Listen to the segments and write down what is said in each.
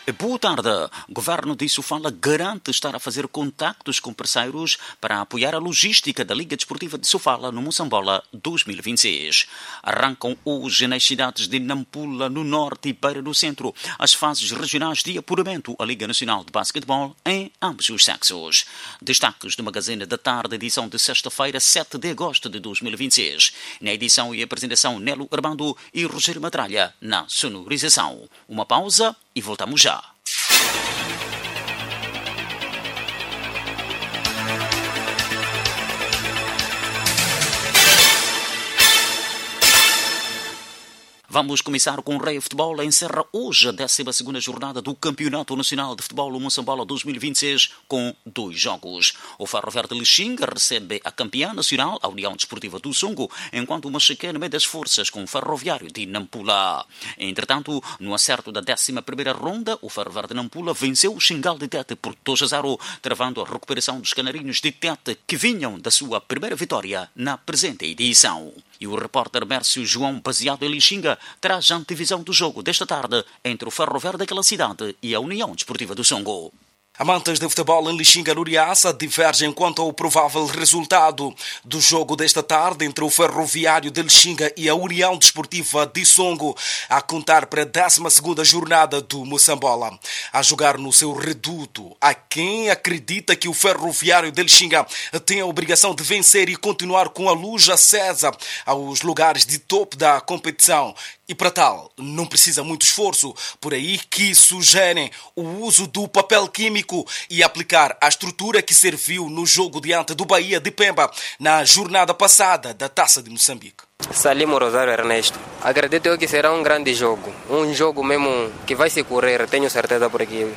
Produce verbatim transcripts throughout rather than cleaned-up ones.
Boa tarde. O governo de Sofala garante estar a fazer contactos com parceiros para apoiar a logística da Liga Desportiva de Sofala no Moçambola dois mil e vinte e seis. Arrancam hoje nas cidades de Nampula, no norte, e Beira, no centro, as fases regionais de apuramento à Liga Nacional de Basquetebol em ambos os sexos. Destaques do Magazine da Tarde, edição de sexta-feira, sete de agosto de dois mil e vinte e seis. Na edição e apresentação, Nelo Armando e Rogério Matralha na sonorização. Uma pausa e voltamos já. Vamos começar com o Rei Futebol. Encerra hoje a décima segunda jornada do Campeonato Nacional de Futebol do Moçambola dois mil e vinte e seis com dois jogos. O Ferroviário de Lixinga recebe a campeã nacional, a União Desportiva do Songo, enquanto o Machacane mede as forças com o Ferroviário de Nampula. Entretanto, no acerto da décima primeira ronda, o Ferroviário de Nampula venceu o Xingal de Tete por dois a zero, travando a recuperação dos canarinhos de Tete, que vinham da sua primeira vitória na presente edição. E o repórter Mércio João, baseado em Lixinga, traz a antevisão do jogo desta tarde entre o Ferroviário daquela cidade e a União Desportiva do Songo. Amantes de futebol em Lixinga, Luriaça, divergem quanto ao provável resultado do jogo desta tarde entre o Ferroviário de Lixinga e a União Desportiva de Songo, a contar para a décima segunda jornada do Moçambola. A jogar no seu reduto, há quem acredita que o Ferroviário de Lixinga tem a obrigação de vencer e continuar com a luz acesa aos lugares de topo da competição. E para tal, não precisa muito esforço, por aí que sugerem o uso do papel químico e aplicar a estrutura que serviu no jogo diante do Bahia de Pemba na jornada passada da Taça de Moçambique. Salimo Rosário Ernesto. Acredito eu que será um grande jogo, um jogo mesmo que vai se correr, tenho certeza, porque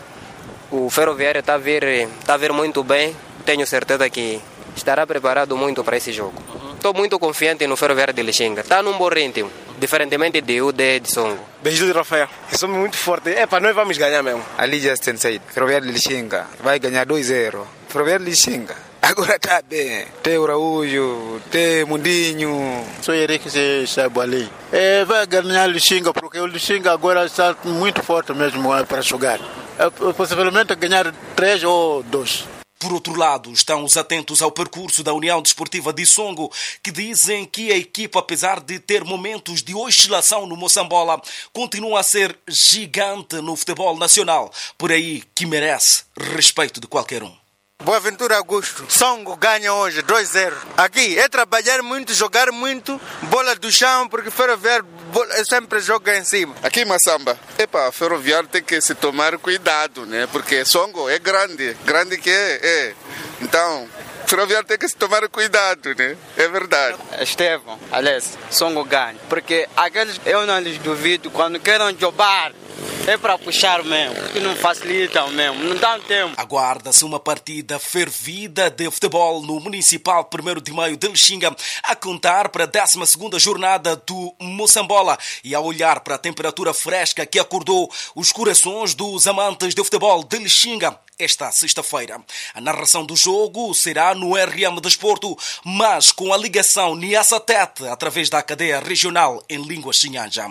o Ferroviário está a ver, está a ver muito bem, tenho certeza que estará preparado muito para esse jogo. Estou muito confiante no Ferroviário de Lixinga, está num bom ritmo, diferentemente de U D de Songo. Beijo de Rafael, somos muito fortes, é para nós vamos ganhar mesmo. Ali Justin Said, Ferroviário de Lixinga, vai ganhar dois a zero. Ferroviário de Lixinga, agora está bem. Tem o Araújo, tem Mundinho. Sou Henrique Sabuali. É, vai ganhar Lixinga, porque o Lixinga agora está muito forte mesmo para jogar. É, possivelmente ganhar três ou dois. Por outro lado, estão os atentos ao percurso da União Desportiva de Songo, que dizem que a equipa, apesar de ter momentos de oscilação no Moçambola, continua a ser gigante no futebol nacional, por aí que merece respeito de qualquer um. Boaventura Augusto, Songo ganha hoje dois a zero. Aqui é trabalhar muito, jogar muito, bola do chão, porque Ferroviário sempre joga em cima. Aqui em Massamba, epa, Ferroviário tem que se tomar cuidado, né? Porque Songo é grande, grande que é. é. Então, Ferroviário tem que se tomar cuidado, né? É verdade. Estevão, aliás, Songo ganha, porque aqueles, eu não lhes duvido, quando querem jogar, é para puxar mesmo, que não facilitam mesmo, não dá tempo. Aguarda-se uma partida fervida de futebol no Municipal primeiro de maio de Lixinga, a contar para a décima segunda jornada do Moçambola e a olhar para a temperatura fresca que acordou os corações dos amantes de futebol de Lixinga esta sexta-feira. A narração do jogo será no R M Desporto, mas com a ligação Niassa-Tete através da cadeia regional em língua xinhanja.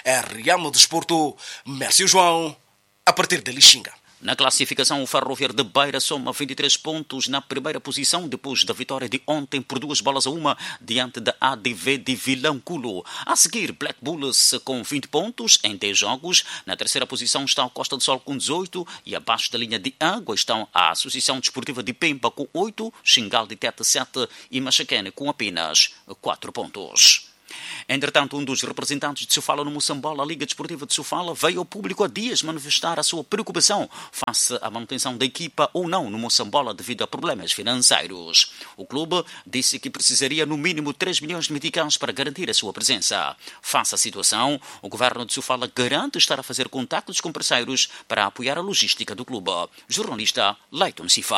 R M Desporto, Mércio João, a partir de Lixinga. Na classificação, o Ferroviário de Beira soma vinte e três pontos na primeira posição, depois da vitória de ontem por duas bolas a uma, diante da A D V de Vilanculo. A seguir, Black Bulls com vinte pontos em dez jogos. Na terceira posição está o Costa do Sol com dezoito e abaixo da linha de água estão a Associação Desportiva de Pemba com oito, Xingal de Tete sete e Machacane com apenas quatro pontos. Entretanto, um dos representantes de Sofala no Moçambola, a Liga Desportiva de Sofala, veio ao público há dias manifestar a sua preocupação face à manutenção da equipa ou não no Moçambola devido a problemas financeiros. O clube disse que precisaria no mínimo três milhões de meticais para garantir a sua presença. Face à situação, o governo de Sofala garante estar a fazer contactos com parceiros para apoiar a logística do clube. Jornalista Leiton Sifa.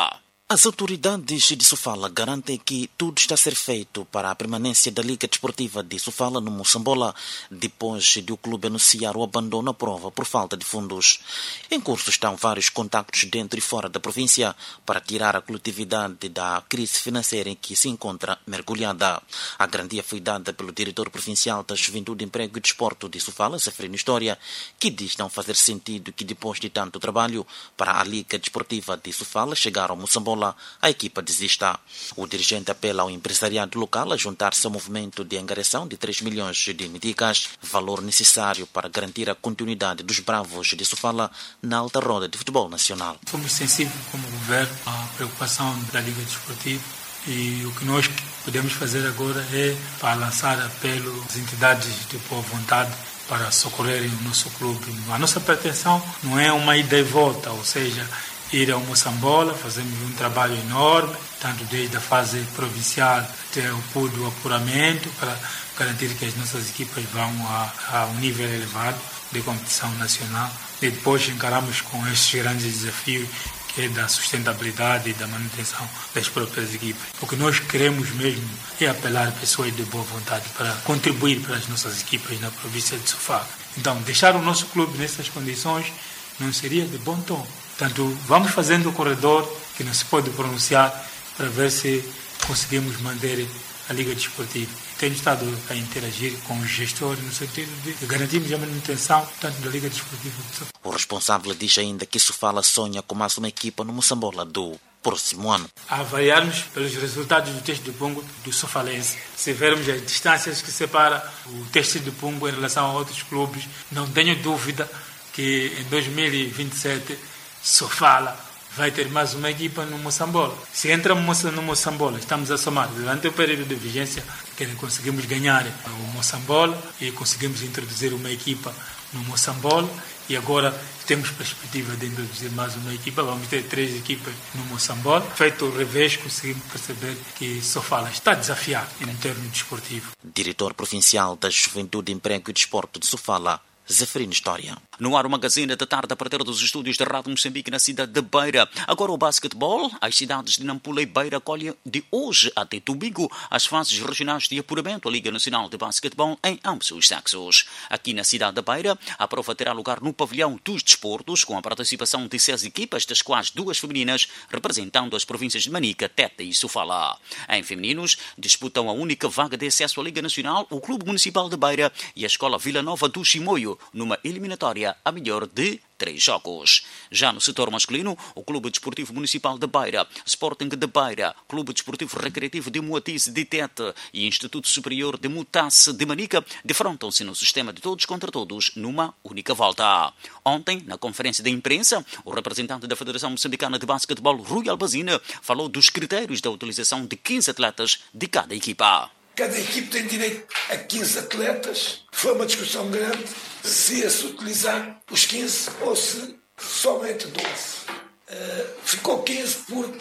As autoridades de Sofala garantem que tudo está a ser feito para a permanência da Liga Desportiva de Sofala no Moçambola, depois de o clube anunciar o abandono da prova por falta de fundos. Em curso estão vários contactos dentro e fora da província para tirar a coletividade da crise financeira em que se encontra mergulhada. A garantia foi dada pelo diretor provincial da Juventude, Emprego e Desporto de Sofala, Zefrino História, que diz não fazer sentido que depois de tanto trabalho para a Liga Desportiva de Sofala chegar ao Moçambola, a equipa desista. O dirigente apela ao empresariado local a juntar-se ao movimento de angariação de três milhões de meticas, valor necessário para garantir a continuidade dos Bravos de Sofala na alta roda de futebol nacional. Somos sensíveis como governo à preocupação da Liga Desportiva e o que nós podemos fazer agora é para lançar apelo às entidades de boa vontade para socorrerem o nosso clube. A nossa pretensão não é uma ida e volta, ou seja, ir ao Moçambola, fazemos um trabalho enorme, tanto desde a fase provincial até o puro apuramento, para garantir que as nossas equipas vão a, a um nível elevado de competição nacional. E depois encaramos com estes grandes desafios, que é da sustentabilidade e da manutenção das próprias equipas. O que nós queremos mesmo é apelar a pessoas de boa vontade para contribuir para as nossas equipas na província de Sofala. Então, deixar o nosso clube nessas condições não seria de bom tom. Portanto, vamos fazendo o corredor que não se pode pronunciar para ver se conseguimos manter a Liga Desportiva. Tenho estado a interagir com os gestores no sentido de garantirmos a manutenção tanto da Liga Desportiva. O responsável diz ainda que Sofala sonha com mais uma equipa no Moçambola do próximo ano. A avaliarmos pelos resultados do teste de Pungo do Sofalense, se vermos as distâncias que separam o teste de Pungo em relação a outros clubes, não tenho dúvida que em dois mil e vinte e sete Sofala vai ter mais uma equipa no Moçambola. Se entramos no Moçambola, estamos a somar durante o período de vigência que conseguimos ganhar o Moçambola e conseguimos introduzir uma equipa no Moçambola e agora temos perspectiva de introduzir mais uma equipa. Vamos ter três equipas no Moçambola. Feito o revés, conseguimos perceber que Sofala está desafiado em termos desportivo. Diretor provincial da Juventude, Emprego e Desporto de Sofala, Zefrino História. No ar, o magazine da tarde a partir dos estúdios da Rádio Moçambique na cidade de Beira. Agora o basquetebol. As cidades de Nampula e Beira acolhem de hoje até domingo as fases regionais de apuramento à Liga Nacional de Basquetebol em ambos os sexos. Aqui na cidade de Beira, a prova terá lugar no pavilhão dos desportos com a participação de seis equipas, das quais duas femininas, representando as províncias de Manica, Teta e Sofala. Em femininos, disputam a única vaga de acesso à Liga Nacional o Clube Municipal de Beira e a Escola Vila Nova do Chimoio, numa eliminatória a melhor de três jogos. Já no setor masculino, o Clube Desportivo Municipal de Beira, Sporting de Beira, Clube Desportivo Recreativo de Moatize de Tete e Instituto Superior de Mutasse de Manica defrontam-se no sistema de todos contra todos numa única volta. Ontem, na conferência de imprensa, o representante da Federação Moçambicana de Basquetebol, Rui Albazina, falou dos critérios da utilização de quinze atletas de cada equipa. Cada equipe tem direito a quinze atletas. Foi uma discussão grande se ia se utilizar os quinze ou se somente doze. Uh, ficou quinze porque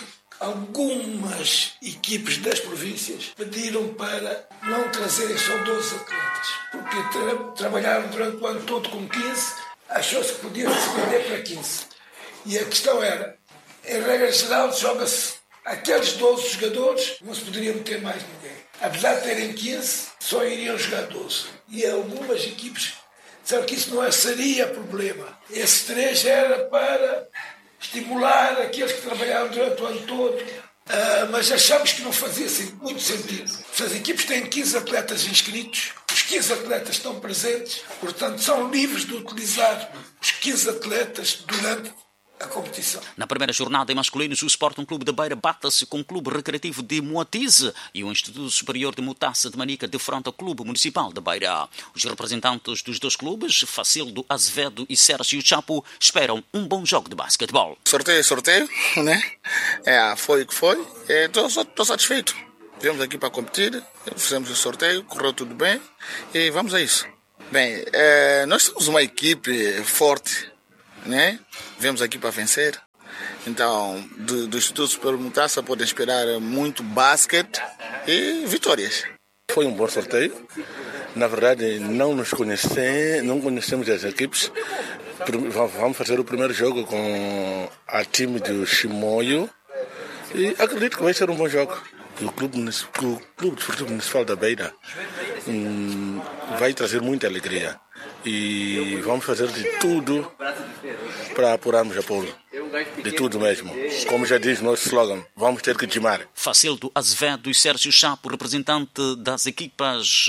algumas equipes das províncias pediram para não trazerem só doze atletas, porque tra trabalharam durante o ano todo com quinze, achou-se que podiam se vender para quinze. E a questão era, em regra geral, joga-se aqueles doze jogadores, não se poderia meter mais ninguém. Apesar de terem quinze, só iriam jogar doze. E algumas equipes disseram que isso não seria problema. Esses três era para estimular aqueles que trabalharam durante o ano todo. Uh, mas achamos que não fazia assim, muito sentido. Se as equipes têm quinze atletas inscritos, os quinze atletas estão presentes, portanto são livres de utilizar os quinze atletas durante a competição. Na primeira jornada em masculinos, o Sporting Clube de Beira bate-se com o Clube Recreativo de Moatize e o Instituto Superior de Mutasse de Manica defronta o Clube Municipal de Beira. Os representantes dos dois clubes, Facildo Azevedo e Sérgio Chapo, esperam um bom jogo de basquetebol. Sorteio, sorteio, né? É, foi o que foi. Estou satisfeito. Viemos aqui para competir, fizemos o sorteio, correu tudo bem e vamos a isso. Bem, é, nós somos uma equipe forte, né? Viemos aqui para vencer. Então, do, do Instituto Superior Mutasse podem esperar muito basquete e vitórias. Foi um bom sorteio. Na verdade, não nos conhecemos, não conhecemos as equipes. Vamos fazer o primeiro jogo com a time do Chimoio E acredito que vai ser um bom jogo. O Clube, o Clube Desportivo Municipal da Beira hum, vai trazer muita alegria. E vamos fazer de tudo para apurarmos a Polo. De tudo mesmo. Como já diz o nosso slogan, vamos ter que timar. Facildo Azevedo e Sérgio Chapo, representante das equipas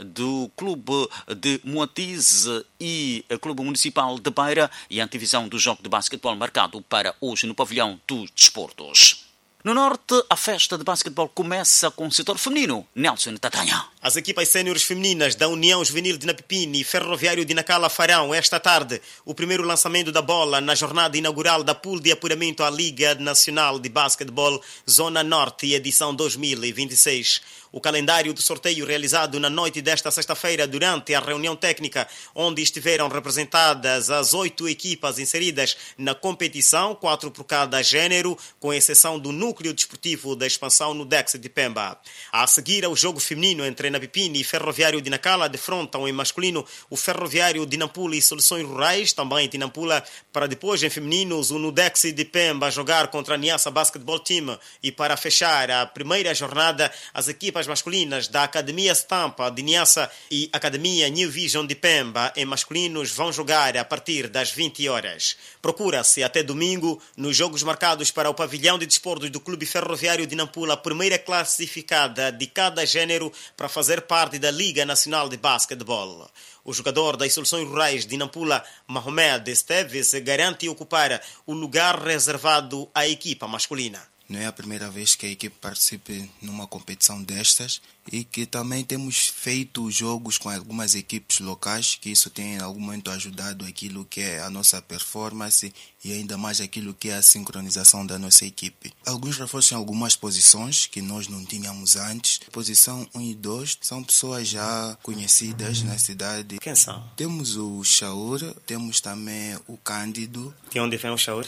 do Clube de Moatize e Clube Municipal de Beira, e a antevisão do jogo de basquetebol marcado para hoje no pavilhão dos desportos. No Norte, a festa de basquetebol começa com o setor feminino. Nelson Tatanha. As equipas séniores femininas da União Juvenil de Napipini e Ferroviário de Nacala farão esta tarde o primeiro lançamento da bola na jornada inaugural da Pool de Apuramento à Liga Nacional de Basquetebol Zona Norte, edição dois mil e vinte e seis. O calendário do sorteio realizado na noite desta sexta-feira durante a reunião técnica, onde estiveram representadas as oito equipas inseridas na competição, quatro por cada género, com exceção do núcleo desportivo da expansão no Dex de Pemba. A seguir ao jogo feminino entre Napipini e Ferroviário de Nacala, defrontam em masculino o Ferroviário de Nampula e Soluções Rurais, também de Nampula, para depois em femininos o Nudex de Pemba jogar contra a Niassa Basketball Team, e para fechar a primeira jornada as equipas masculinas da Academia Stampa de Niassa e Academia New Vision de Pemba em masculinos vão jogar a partir das vinte horas. Procura-se até domingo, nos jogos marcados para o pavilhão de desportos do Clube Ferroviário de Nampula, a primeira classificada de cada género para fazer parte da Liga Nacional de Basquetebol. O jogador das Soluções Rurais de Nampula, Mohamed Esteves, garante ocupar o lugar reservado à equipa masculina. Não é a primeira vez que a equipe participe numa competição destas, e que também temos feito jogos com algumas equipes locais, que isso tem em algum momento ajudado aquilo que é a nossa performance e ainda mais aquilo que é a sincronização da nossa equipe. Alguns reforços em algumas posições que nós não tínhamos antes. Posição um e dois são pessoas já conhecidas na cidade. Quem são? Temos o Shaur, temos também o Cândido. De onde vem o Shaur?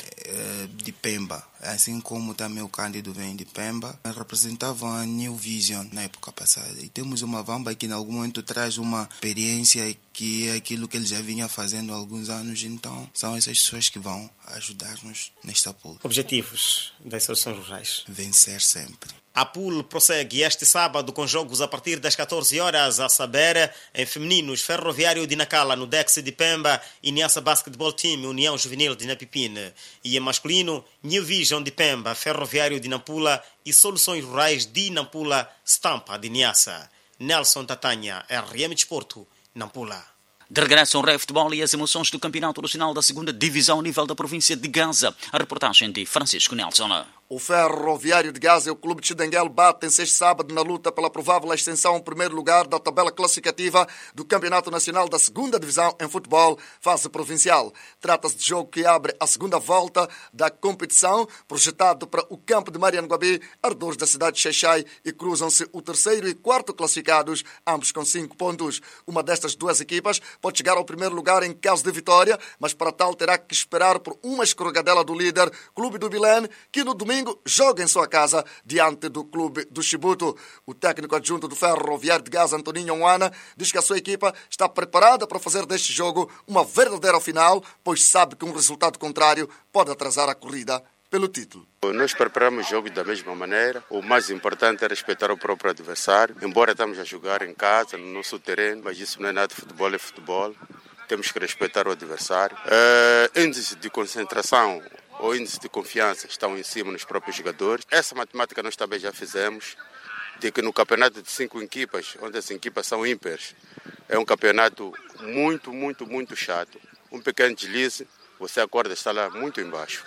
De Pemba. Assim como também o Cândido vem de Pemba. Representavam a New Vision na época passada. E temos uma Vamba que em algum momento traz uma experiência que é aquilo que ele já vinha fazendo há alguns anos. Então são essas pessoas que vão ajudar-nos nesta pool. Objetivos das Soluções Rurais? Vencer sempre. A pool prossegue este sábado com jogos a partir das catorze horas, a saber, em femininos, Ferroviário de Nacala no Dex de Pemba e Niassa Basketball Team, União Juvenil de Napipine. E em masculino, New Vision de Pemba, Ferroviário de Nampula e Soluções Rurais de Nampula, Stampa de Niassa. Nelson Tatanha, R M Desporto, Nampula. De regresso ao Rei Futebol e as emoções do Campeonato Nacional da segunda Divisão a nível da província de Gaza. A reportagem de Francisco Nelson. O Ferroviário de Gaza e o Clube de Chidenguel batem-se este sábado na luta pela provável ascensão ao primeiro lugar da tabela classificativa do Campeonato Nacional da segunda Divisão em futebol, fase provincial. Trata-se de jogo que abre a segunda volta da competição, projetado para o campo de Marianguabi, ardores da cidade de Xaixai, e cruzam-se o terceiro e quarto classificados, ambos com cinco pontos. Uma destas duas equipas pode chegar ao primeiro lugar em caso de vitória, mas para tal terá que esperar por uma escorregadela do líder, Clube do Bilene, que no domingo joga em sua casa diante do Clube do Chibuto. O técnico adjunto do Ferroviário de Gaza, Antoninho Oana, diz que a sua equipa está preparada para fazer deste jogo uma verdadeira final, pois sabe que um resultado contrário pode atrasar a corrida pelo título. Nós preparamos o jogo da mesma maneira. O mais importante é respeitar o próprio adversário. Embora estamos a jogar em casa, no nosso terreno, mas isso não é nada de futebol, é futebol. Temos que respeitar o adversário. Uh, índice de concentração ou índice de confiança estão em cima dos próprios jogadores. Essa matemática nós também já fizemos, de que no campeonato de cinco equipas, onde as equipas são ímpares, é um campeonato muito, muito, muito chato. Um pequeno deslize, você acorda, está lá muito embaixo.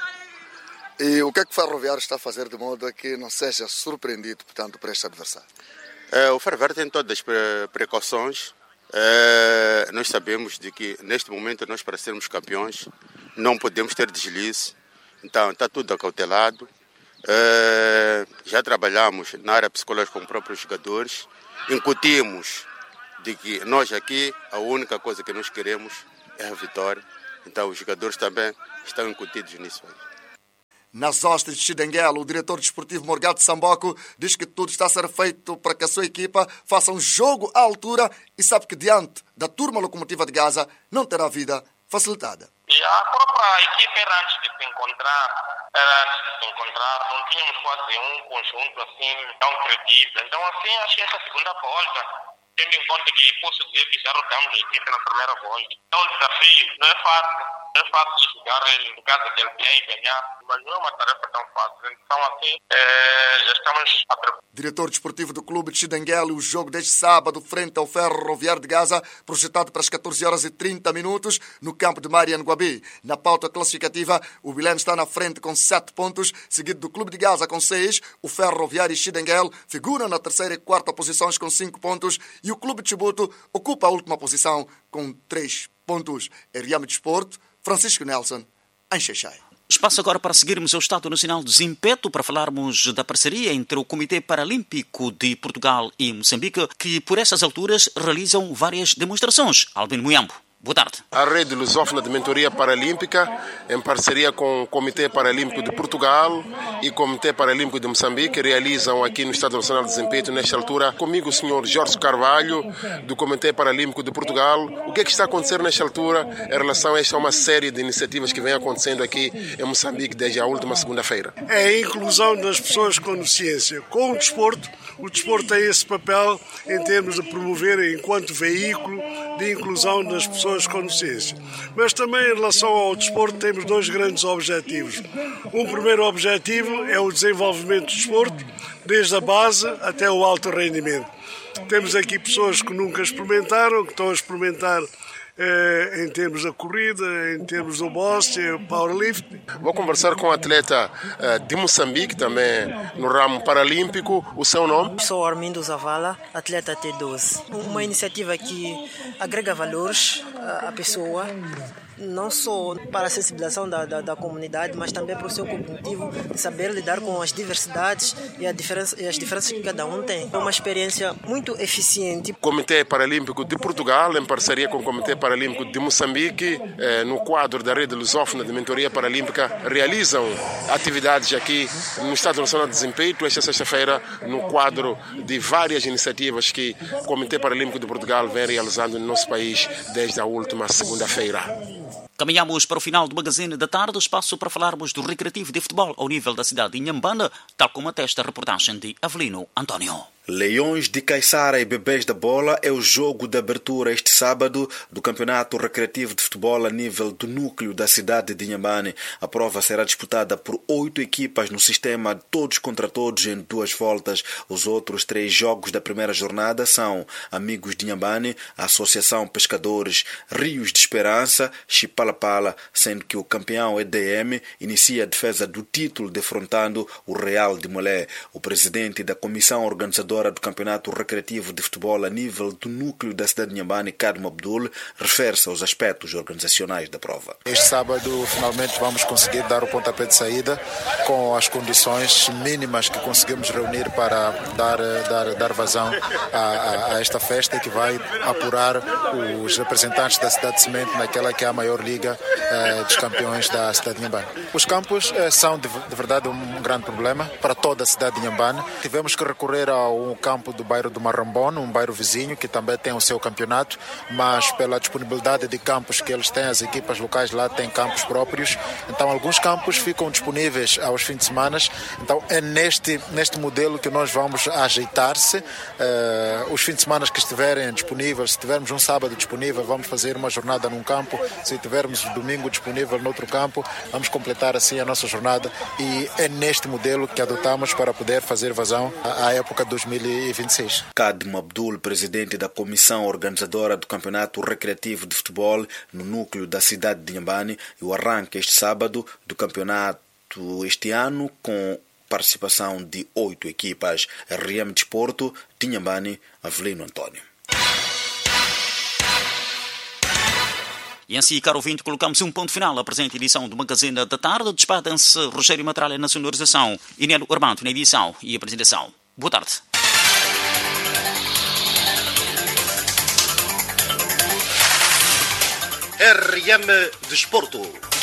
E o que é que o Ferroviário está a fazer de modo a que não seja surpreendido, portanto, por este adversário? É, o Ferroviário tem todas as pre- precauções. É, nós sabemos de que, neste momento, nós, para sermos campeões, não podemos ter deslize. Então, está tudo acautelado. É, já trabalhamos na área psicológica com os próprios jogadores. Incutimos de que nós aqui, a única coisa que nós queremos é a vitória. Então, os jogadores também estão incutidos nisso aí. Nas hostes de Chidenguel, o diretor desportivo Morgado Samboco diz que tudo está a ser feito para que a sua equipa faça um jogo à altura e sabe que diante da turma locomotiva de Gaza não terá vida facilitada. Já a própria equipe era antes de se encontrar, era antes de se encontrar, não tínhamos quase um conjunto assim tão credível. Então assim, acho que essa segunda volta, tendo em conta que posso dizer que já rodamos a equipe na primeira volta. Então o desafio não é fácil, não é fácil de jogar em casa de alguém e ganhar, mas não é uma tarefa tão fácil. Então assim, é, já estamos a preparar. Diretor desportivo do clube de Chidenguele, o jogo deste sábado frente ao Ferroviário de Gaza, projetado para as catorze horas e trinta minutos no campo de Marianguabi. Na pauta classificativa, o Vilene está na frente com sete pontos, seguido do clube de Gaza com seis. O Ferroviário e Chidenguele figuram na terceira e quarta posições com cinco pontos e o clube de Chibuto ocupa a última posição com três pontos. Eriame Desporto, Francisco Nelson, em Xexai. Espaço agora para seguirmos o Estado Nacional de Zimpeto para falarmos da parceria entre o Comitê Paralímpico de Portugal e Moçambique, que por essas alturas realizam várias demonstrações. Albino Muyambo, boa tarde. A Rede Lusófona de Mentoria Paralímpica, em parceria com o Comitê Paralímpico de Portugal e o Comitê Paralímpico de Moçambique, realizam aqui no Estado Nacional de Zimpeto, nesta altura, comigo o senhor Jorge Carvalho, do Comitê Paralímpico de Portugal. O que é que está a acontecer nesta altura em relação a esta uma série de iniciativas que vem acontecendo aqui em Moçambique desde a última segunda-feira? É a inclusão das pessoas com deficiência. Com o desporto, o desporto tem esse papel em termos de promover enquanto veículo de inclusão das pessoas com deficiência. Mas também em relação ao desporto temos dois grandes objetivos. Um primeiro objetivo é o desenvolvimento do desporto, desde a base até o alto rendimento. Temos aqui pessoas que nunca experimentaram, que estão a experimentar eh, em termos da corrida, em termos do boxe, powerlifting. Vou conversar com um atleta eh, de Moçambique, também no ramo paralímpico. O seu nome? Sou Armindo Zavala, atleta T doze. Uma iniciativa que agrega valores à pessoa, não só para a sensibilização da, da, da comunidade, mas também para o seu cognitivo de saber lidar com as diversidades e, a diferença, e as diferenças que cada um tem. É uma experiência muito eficiente. O Comitê Paralímpico de Portugal, em parceria com o Comitê Paralímpico de Moçambique, eh, no quadro da Rede Lusófona de Mentoria Paralímpica, realizam atividades aqui no Estado Nacional de Zimpeto, esta sexta-feira, no quadro de várias iniciativas que o Comitê Paralímpico de Portugal vem realizando no nosso país desde a última segunda-feira. Caminhamos para o final do Magazine da Tarde, espaço para falarmos do recreativo de futebol ao nível da cidade de Inhambane, tal como atesta a reportagem de Avelino António. Leões de Caiçara e Bebês da Bola é o jogo de abertura este sábado do Campeonato Recreativo de Futebol a nível do núcleo da cidade de Inhambane. A prova será disputada por oito equipas no sistema todos contra todos em duas voltas. Os outros três jogos da primeira jornada são Amigos de Inhambane, a Associação Pescadores Rios de Esperança, Chipalapala, sendo que o campeão E D M inicia a defesa do título defrontando o Real de Molé. O presidente da comissão organizadora do Campeonato Recreativo de Futebol a nível do núcleo da cidade de Inhambane, Kadmo Abdul, refere-se aos aspectos organizacionais da prova. Este sábado, finalmente, vamos conseguir dar o pontapé de saída com as condições mínimas que conseguimos reunir para dar, dar, dar vazão a, a, a esta festa que vai apurar os representantes da cidade de Cimento naquela que é a maior liga eh, dos campeões da cidade de Inhambane. Os campos eh, são, de, de verdade, um grande problema para toda a cidade de Inhambane. Tivemos que recorrer ao o campo do bairro do Marrambono, um bairro vizinho que também tem o seu campeonato, mas pela disponibilidade de campos que eles têm, as equipas locais lá têm campos próprios, então alguns campos ficam disponíveis aos fins de semana, então é neste, neste modelo que nós vamos ajeitar-se. Uh, os fins de semana que estiverem disponíveis, se tivermos um sábado disponível, vamos fazer uma jornada num campo, se tivermos domingo disponível noutro campo, vamos completar assim a nossa jornada e é neste modelo que adotamos para poder fazer vazão à época dos dois mil e vinte e seis. Kadmo Abdul, presidente da comissão organizadora do Campeonato Recreativo de Futebol no núcleo da cidade de Inhambane, e o arranque este sábado do campeonato este ano com participação de oito equipas. R M Desporto, de Inhambane, Avelino António. E assim, caro ouvinte, colocamos um ponto final à presente edição do Magazine da Tarde. Despedem-se Rogério Matralha na sonorização e Nelo Armando na edição e apresentação. Boa tarde. R M Desporto.